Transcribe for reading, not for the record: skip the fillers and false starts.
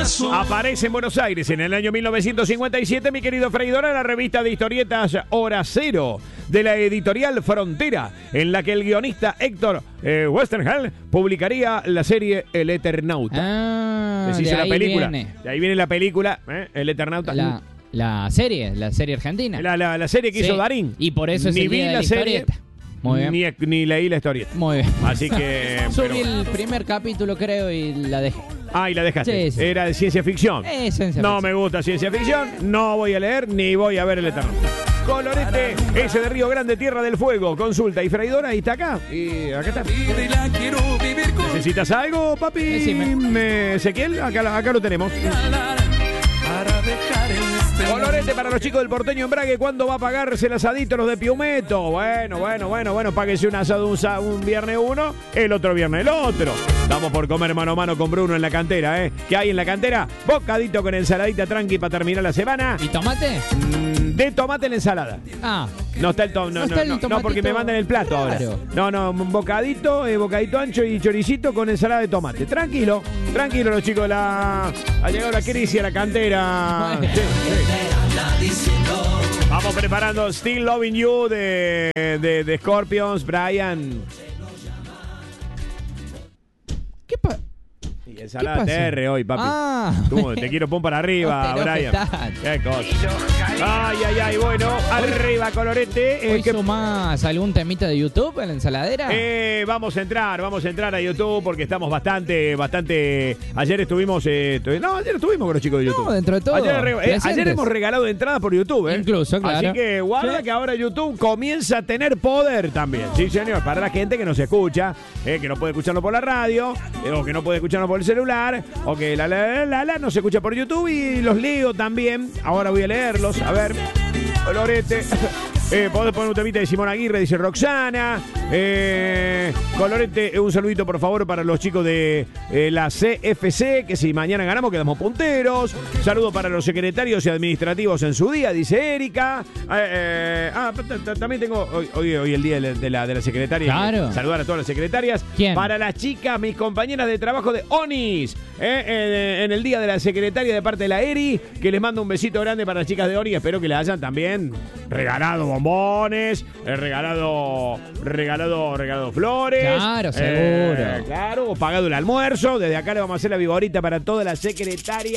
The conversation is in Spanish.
Aparece en Buenos Aires en el año 1957, mi querido Freidora, la revista de historietas Hora Cero de la editorial Frontera, en la que el guionista Héctor Westerhall publicaría la serie El Eternauta. De hizo la ahí película. viene. De ahí viene la película, El Eternauta. La serie argentina. La serie que hizo Darín. Y por eso es ni el vi día de la la serie, historieta. Muy bien. ni leí la historieta. Muy bien. Así que... Subí el primer capítulo, creo, y la dejé. Ah, y la dejaste. Sí, sí. Era de ciencia ficción. Ciencia No ficción. me gusta ciencia ficción, no voy a leer ni voy a ver El Eternauta. Colorete, ese de Río Grande, Tierra del Fuego. Consulta y Freidora y está acá. Y acá está. ¿Necesitas algo, papi? Decime. Ezequiel, acá lo tenemos. Colorete para los chicos del Porteño Embrague. ¿Cuándo va a pagarse el asadito los de Piumeto? Bueno, páguense un asado un viernes uno, el otro viernes el otro. Estamos por comer mano a mano con Bruno en la cantera, ¿eh? ¿Qué hay en la cantera? Bocadito con ensaladita tranqui para terminar la semana. ¿Y tomate? De tomate en la ensalada. Ah. No está el tomate. No, porque me mandan el plato Claro. ahora. No, bocadito ancho y choricito con ensalada de tomate. Tranquilo los chicos. Ha llegado la crisis a la cantera. Sí. Vamos preparando Still Loving You de Scorpions, Brian. ¿Qué pasa? Y ensalada TR hoy, papi. Te quiero pon para arriba, No te Brian. enojes Qué cosa. Ay, bueno. Arriba, Colorete. ¿Hoy sumás algún temita de YouTube en la ensaladera? Vamos a entrar a YouTube porque estamos bastante. Ayer estuvimos. Ayer estuvimos con los chicos de YouTube. No, dentro de todo. Ayer hemos regalado entradas por YouTube, ¿eh? Incluso, claro. Así que guarda que ahora YouTube comienza a tener poder también. Sí, señor. Para la gente que nos escucha, que no puede escucharlo por la radio, o que no puede escucharlo por el celular, o que no se escucha por YouTube, y los leo también. Ahora voy a leerlos. A ver, Colorete. Podés poner un temita de Simón Aguirre, dice Roxana. Colorete, un saludito por favor para los chicos de la CFC, que si mañana ganamos quedamos punteros. Saludo para los secretarios y administrativos en su día, dice Erika. También tengo hoy el día de la secretaria. Claro. Saludar a todas las secretarias. ¿Quién? Para las chicas, mis compañeras de trabajo de ONIS, en el día de la secretaria de parte de la Eri, que les mando un besito grande para las chicas de ONI. Espero que les hayan también regalado bombones, regalado flores. Claro, seguro. Claro, pagado el almuerzo. Desde acá le vamos a hacer la vigorita para toda la secretaria.